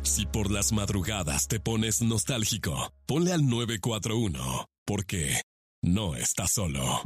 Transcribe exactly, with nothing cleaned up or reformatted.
Si por las madrugadas te pones nostálgico, ponle al nueve cuatro uno, porque no estás solo.